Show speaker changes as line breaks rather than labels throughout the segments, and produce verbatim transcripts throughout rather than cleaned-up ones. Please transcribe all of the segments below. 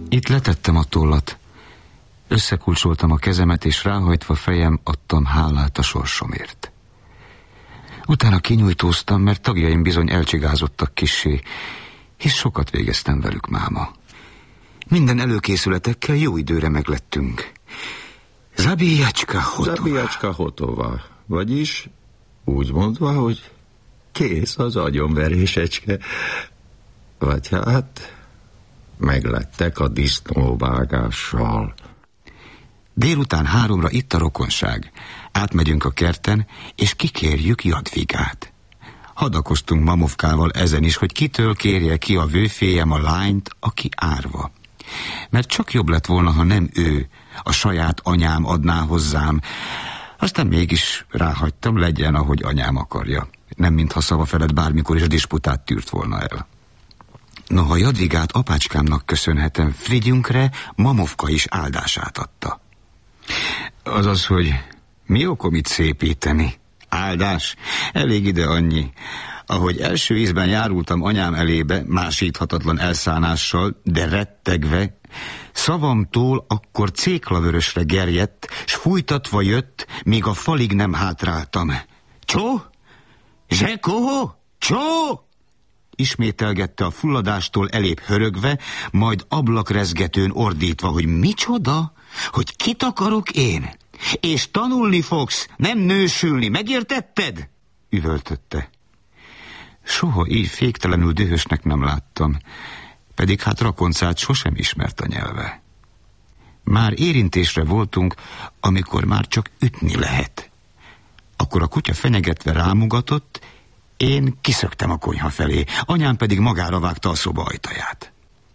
Itt letettem a tollat. Összekulcsoltam a kezemet, és ráhajtva fejem adtam hálát a sorsomért. Utána kinyújtóztam, mert tagjaim bizony elcsigázottak kissé, hisz sokat végeztem velük máma. Minden előkészületekkel jó időre meglettünk. Zabijacska hotova.
Zabijacska hotova. Vagyis úgy mondva, hogy kész az agyonverésecske. Vagy hát meglettek a disznóvágással.
Délután háromra itt a rokonság. Átmegyünk a kerten, és kikérjük Jadvigát. Hadakoztunk Mamovkával ezen is, hogy kitől kérje ki a vőféjem a lányt, aki árva. Mert csak jobb lett volna, ha nem ő, a saját anyám adná hozzám. Aztán mégis ráhagytam, legyen, ahogy anyám akarja. Nem mintha szava felett bármikor is a disputát tűrt volna el. Noha Jadvigát apácskámnak köszönhetem, Frigyünkre Mamovka is áldását adta. Azaz, hogy mi okom itt szépíteni? Áldás? Elég ide annyi. Ahogy első ízben járultam anyám elébe, másíthatatlan elszánással, de rettegve, szavamtól akkor céklavörösre gerjedt, s fújtatva jött, míg a falig nem hátráltam. Csó? Zsekó? Csó? Ismételgette a fulladástól elébb hörögve, majd ablakrezgetőn ordítva, hogy micsoda? Hogy kit akarok én? És tanulni fogsz, nem nősülni, megértetted? Üvöltötte. Soha így féktelenül dühösnek nem láttam, pedig hát rakoncát sosem ismert a nyelve. Már érintésre voltunk, amikor már csak ütni lehet. Akkor a kutya fenyegetve rámugatott, én kiszöktem a konyha felé, anyám pedig magára vágta a szoba ajtaját.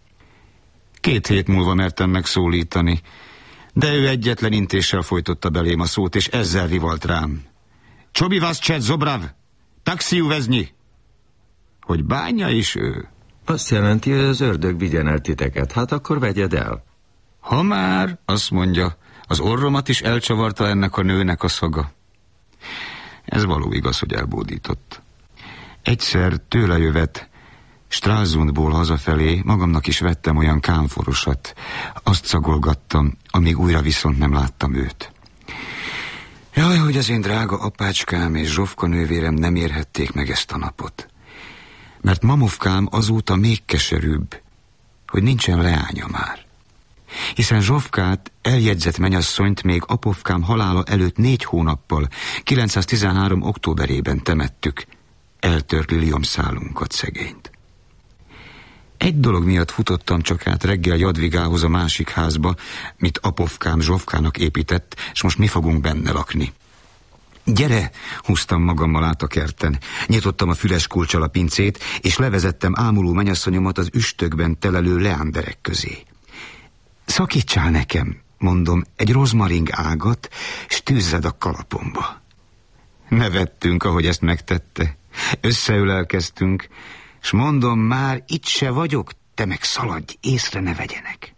Két hét múlva mertem megszólítani, de ő egyetlen intéssel folytotta belém a szót, és ezzel rivalt rám. Csobi vás cset zobrav, taxiu veznyi! Hogy bánja is ő.
Azt jelenti, hogy az ördög vigyen el titeket, hát akkor vegyed el.
Ha már, azt mondja, az orromat is elcsavarta ennek a nőnek a szaga. Ez való igaz, hogy elbódított. Egyszer tőle jövet, Stralsundból hazafelé magamnak is vettem olyan kámforosat. Azt szagolgattam, amíg újra viszont nem láttam őt. Jaj, hogy az én drága apácskám és Zsofka nővérem nem érhették meg ezt a napot. Mert Mamovkám azóta még keserűbb, hogy nincsen leánya már. Hiszen Zsofkát, eljegyzett menyasszonyt még apovkám halála előtt négy hónappal, kilencszáztizenhárom októberében temettük. Eltört liliomszálunkat, szegényt. Egy dolog miatt futottam csak át reggel Jadvigához a másik házba, mit apovkám Zsofkának épített, és most mi fogunk benne lakni. Gyere, húztam magammal át a kerten. Nyitottam a füles kulccsal a pincét, és levezettem ámuló menyasszonyomat az üstökben telelő leánderek közé. Szakítsál nekem, mondom, egy rozmaring ágat, s tűzzed a kalapomba. Nevettünk, ahogy ezt megtette. Összeülelkeztünk, s mondom, már itt se vagyok, te meg szaladj, észre ne vegyenek.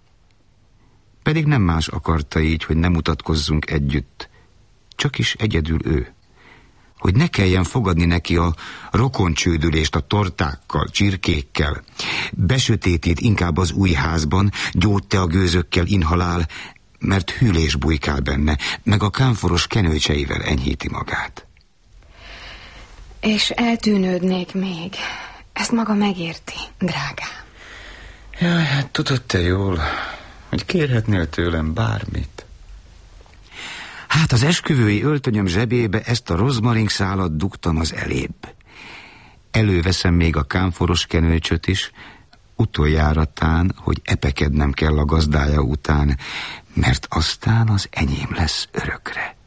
Pedig nem más akarta így, hogy ne mutatkozzunk együtt, csak is egyedül ő. Hogy ne kelljen fogadni neki a rokoncsődülést a tortákkal, csirkékkel. Besötétít inkább az új házban, gyógyte a gőzökkel inhalál, mert hűlés bujkál benne, meg a kámforos kenőcseivel enyhíti magát.
És eltűnődnék még. Ezt maga megérti, drágám.
Jaj, hát tudod te jól, hogy kérhetnél tőlem bármit. Hát az esküvői öltönyöm zsebébe ezt a rozmaring szálat dugtam az elébb. Előveszem még a kámforos kenőcsöt is, utoljáratán, hogy epekednem kell a gazdája után, mert aztán az enyém lesz örökre.